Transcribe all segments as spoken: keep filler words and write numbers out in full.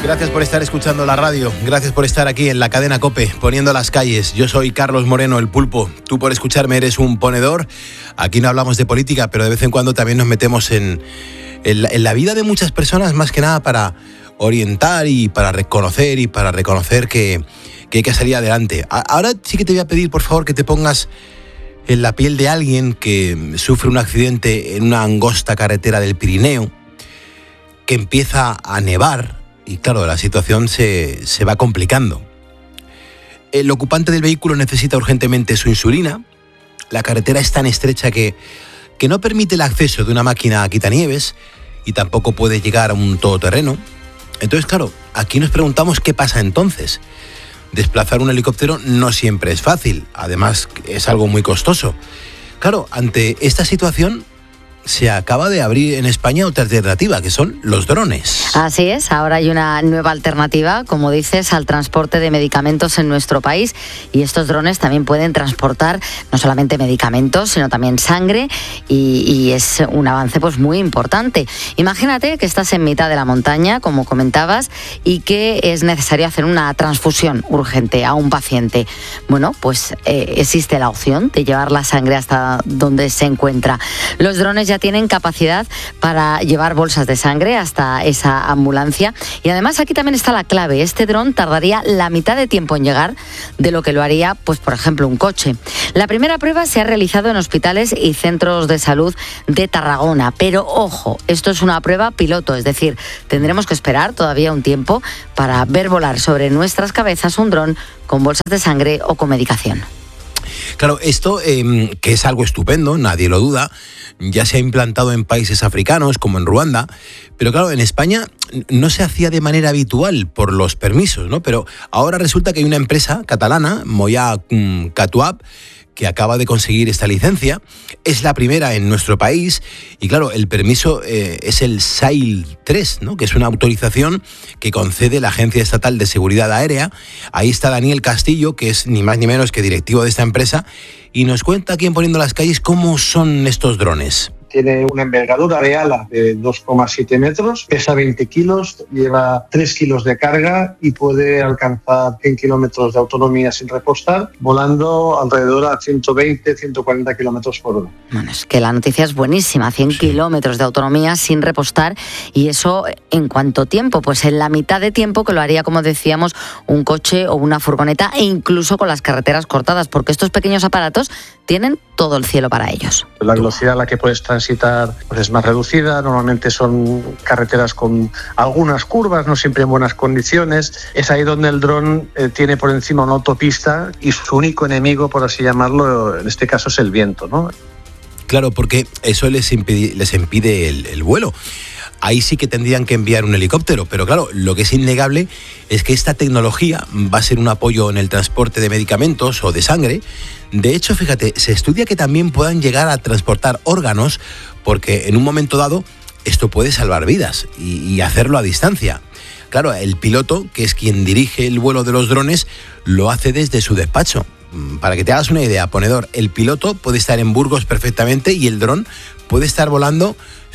Gracias por estar escuchando la radio, gracias por estar aquí en la cadena COPE, poniendo las calles. Yo soy Carlos Moreno, el Pulpo. Tú por escucharme eres un ponedor. Aquí no hablamos de política, pero de vez en cuando también nos metemos en, en, la, en la vida de muchas personas, más que nada para orientar y para reconocer y para reconocer que, que hay que salir adelante. Ahora sí que te voy a pedir, por favor, que te pongas en la piel de alguien que sufre un accidente en una angosta carretera del Pirineo, que empieza a nevar. Y claro, la situación se, se va complicando. El ocupante del vehículo necesita urgentemente su insulina. La carretera es tan estrecha que, que no permite el acceso de una máquina quitanieves y tampoco puede llegar a un todoterreno. Entonces, claro, aquí nos preguntamos qué pasa entonces. Desplazar un helicóptero no siempre es fácil, además es algo muy costoso. Claro, ante esta situación se acaba de abrir en España otra alternativa, que son los drones. Así es, ahora hay una nueva alternativa, como dices, al transporte de medicamentos en nuestro país, y estos drones también pueden transportar no solamente medicamentos, sino también sangre, y, y es un avance pues muy importante. Imagínate que estás en mitad de la montaña, como comentabas, y que es necesario hacer una transfusión urgente a un paciente. Bueno, pues eh, existe la opción de llevar la sangre hasta donde se encuentra. Los drones ya tienen capacidad para llevar bolsas de sangre hasta esa ambulancia, y además aquí también está la clave. Este dron tardaría la mitad de tiempo en llegar de lo que lo haría, pues por ejemplo, un coche. La primera prueba se ha realizado en hospitales y centros de salud de Tarragona, pero ojo, esto es una prueba piloto, es decir, tendremos que esperar todavía un tiempo para ver volar sobre nuestras cabezas un dron con bolsas de sangre o con medicación. Claro, esto eh, que es algo estupendo, nadie lo duda, ya se ha implantado en países africanos como en Ruanda, pero claro, en España no se hacía de manera habitual por los permisos, ¿no? Pero ahora resulta que hay una empresa catalana, Moya Catuab, que acaba de conseguir esta licencia. Es la primera en nuestro país y claro, el permiso eh, es el S A I L tres, ¿no? Que es una autorización que concede la Agencia Estatal de Seguridad Aérea. Ahí está Daniel Castillo, que es ni más ni menos que directivo de esta empresa, y nos cuenta aquí en Poniendo las Calles cómo son estos drones. Tiene una envergadura de ala de dos coma siete metros, pesa veinte kilos, lleva tres kilos de carga y puede alcanzar cien kilómetros de autonomía sin repostar, volando alrededor a ciento veinte a ciento cuarenta kilómetros por hora. Bueno, es que la noticia es buenísima, cien sí. kilómetros de autonomía sin repostar, y eso ¿en cuánto tiempo? Pues en la mitad de tiempo que lo haría, como decíamos, un coche o una furgoneta, e incluso con las carreteras cortadas, porque estos pequeños aparatos tienen todo el cielo para ellos. La velocidad a la que puedes transitar pues es más reducida, normalmente son carreteras con algunas curvas, no siempre en buenas condiciones. Es ahí donde el dron eh, tiene por encima una autopista y su único enemigo, por así llamarlo, en este caso es el viento, ¿no? Claro, porque eso les impide, les impide el, el vuelo. Ahí sí que tendrían que enviar un helicóptero, pero claro, lo que es innegable es que esta tecnología va a ser un apoyo en el transporte de medicamentos o de sangre. De hecho, fíjate, se estudia que también puedan llegar a transportar órganos, porque en un momento dado esto puede salvar vidas y, y hacerlo a distancia. Claro, el piloto, que es quien dirige el vuelo de los drones, lo hace desde su despacho. Para que te hagas una idea, ponedor, el piloto puede estar en Burgos perfectamente y el dron puede estar volando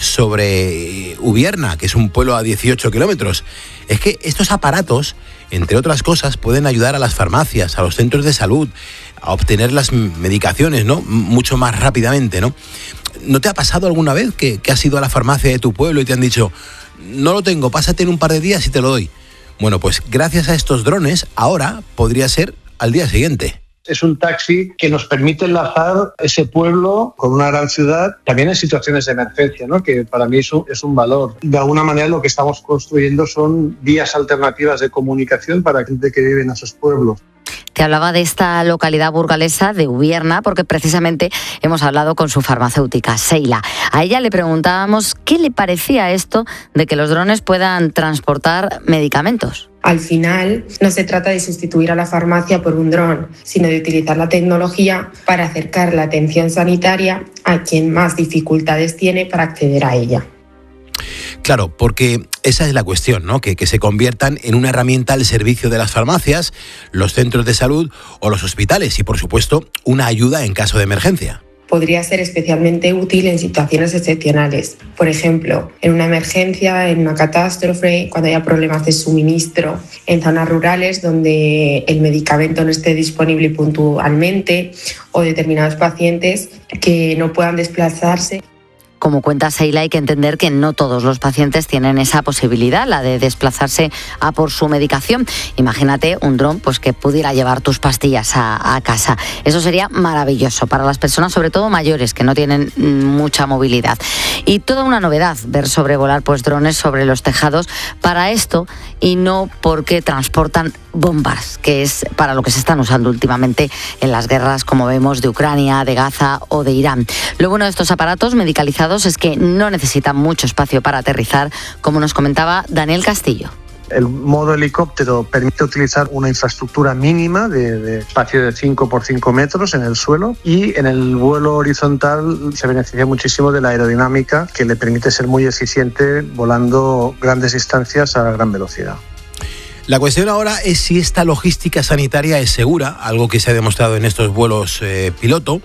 sobre Ubierna, que es un pueblo a dieciocho kilómetros. Es que estos aparatos, entre otras cosas, pueden ayudar a las farmacias, a los centros de salud, a obtener las medicaciones, ¿no? Mucho más rápidamente, ¿no? ¿No te ha pasado alguna vez que, que has ido a la farmacia de tu pueblo y te han dicho, no lo tengo, pásate en un par de días y te lo doy? Bueno, pues gracias a estos drones, ahora podría ser al día siguiente. Es un taxi que nos permite enlazar ese pueblo con una gran ciudad, también en situaciones de emergencia, ¿no? Que para mí eso es un valor. De alguna manera lo que estamos construyendo son vías alternativas de comunicación para la gente que vive en esos pueblos. Te hablaba de esta localidad burgalesa de Ubierna porque precisamente hemos hablado con su farmacéutica, Seila. A ella le preguntábamos qué le parecía esto de que los drones puedan transportar medicamentos. Al final, no se trata de sustituir a la farmacia por un dron, sino de utilizar la tecnología para acercar la atención sanitaria a quien más dificultades tiene para acceder a ella. Claro, porque esa es la cuestión, ¿no? Que, que se conviertan en una herramienta al servicio de las farmacias, los centros de salud o los hospitales y, por supuesto, una ayuda en caso de emergencia. podría ser especialmente útil en situaciones excepcionales. Por ejemplo, en una emergencia, en una catástrofe, cuando haya problemas de suministro, en zonas rurales donde el medicamento no esté disponible puntualmente, o determinados pacientes que no puedan desplazarse. Como cuenta Seila, hay que entender que no todos los pacientes tienen esa posibilidad, la de desplazarse a por su medicación. Imagínate un dron pues, que pudiera llevar tus pastillas a, a casa. Eso sería maravilloso para las personas, sobre todo mayores, que no tienen mucha movilidad. Y toda una novedad ver sobrevolar pues, drones sobre los tejados para esto y no porque transportan bombas, que es para lo que se están usando últimamente en las guerras, como vemos, de Ucrania, de Gaza o de Irán. Lo bueno de estos aparatos medicalizados es que no necesitan mucho espacio para aterrizar, como nos comentaba Daniel Castillo. El modo helicóptero permite utilizar una infraestructura mínima de, de espacio de cinco por cinco metros en el suelo, y en el vuelo horizontal se beneficia muchísimo de la aerodinámica, que le permite ser muy eficiente volando grandes distancias a gran velocidad. La cuestión ahora es si esta logística sanitaria es segura, algo que se ha demostrado en estos vuelos eh, piloto.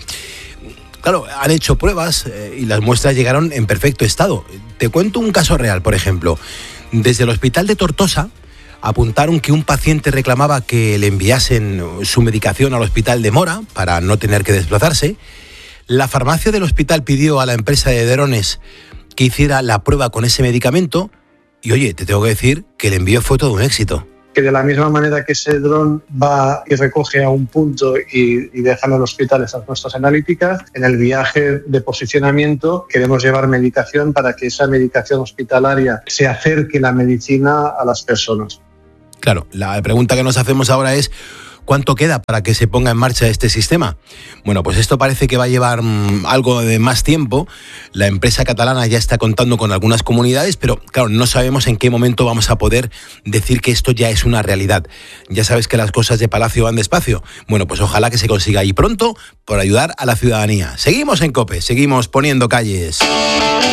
Claro, han hecho pruebas eh, y las muestras llegaron en perfecto estado. Te cuento un caso real, por ejemplo. Desde el hospital de Tortosa apuntaron que un paciente reclamaba que le enviasen su medicación al hospital de Mora para no tener que desplazarse. La farmacia del hospital pidió a la empresa de drones que hiciera la prueba con ese medicamento y, oye, te tengo que decir que el envío fue todo un éxito. Que de la misma manera que ese dron va y recoge a un punto y, y deja en el hospital esas muestras analíticas, en el viaje de posicionamiento queremos llevar medicación para que esa medicación hospitalaria se acerque la medicina a las personas. Claro, la pregunta que nos hacemos ahora es ¿cuánto queda para que se ponga en marcha este sistema? Bueno, pues esto parece que va a llevar mmm, algo de más tiempo. La empresa catalana ya está contando con algunas comunidades, pero claro, no sabemos en qué momento vamos a poder decir que esto ya es una realidad. Ya sabes que las cosas de Palacio van despacio. Bueno, pues ojalá que se consiga y pronto por ayudar a la ciudadanía. Seguimos en COPE, seguimos poniendo calles.